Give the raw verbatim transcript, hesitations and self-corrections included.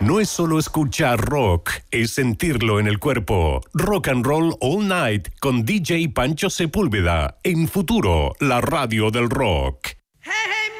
no es solo escuchar rock, es sentirlo en el cuerpo. Rock and Roll All Night con D J Pancho Sepúlveda. En Futuro, la radio del rock.